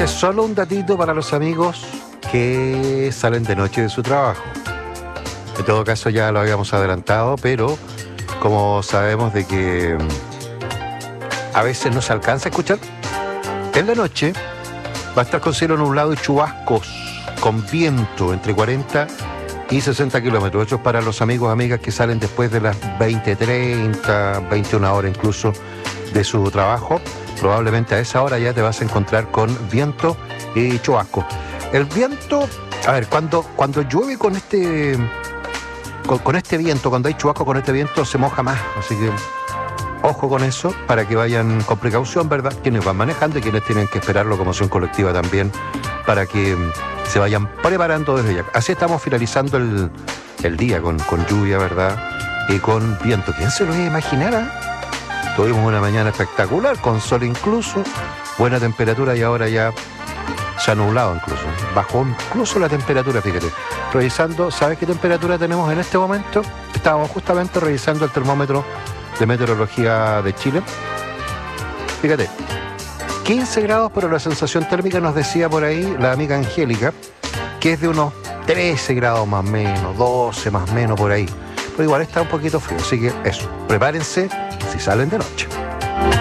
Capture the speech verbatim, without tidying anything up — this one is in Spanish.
Es solo un datito para los amigos que salen de noche de su trabajo. En todo caso ya lo habíamos adelantado, pero como sabemos de que a veces no se alcanza a escuchar, en la noche va a estar con cielo nublado y chubascos, con viento entre cuarenta y sesenta kilómetros. Eso es para los amigos, amigas que salen después de las veinte, treinta, veintiuna horas incluso de su trabajo. Probablemente a esa hora ya te vas a encontrar con viento y chubasco. El viento, a ver, cuando, cuando llueve con este, con, con este viento, cuando hay chubasco con este viento se moja más, así que ojo con eso, para que vayan con precaución, ¿verdad? Quienes van manejando y quienes tienen que esperar locomoción colectiva también, para que se vayan preparando desde ya. Así estamos finalizando el, el día con, con lluvia, ¿verdad? Y con viento. ¿Quién se lo iba a imaginar? ¿Eh? Tuvimos una mañana espectacular, con sol incluso, buena temperatura y ahora ya se ha nublado incluso. Bajó incluso la temperatura, fíjate. Revisando, ¿sabes qué temperatura tenemos en este momento? Estábamos justamente revisando el termómetro de Meteorología de Chile. Fíjate, quince grados, pero la sensación térmica nos decía por ahí la amiga Angélica que es de unos trece grados más o menos, doce más o menos por ahí. Pero igual está un poquito frío, así que eso, prepárense si salen de noche.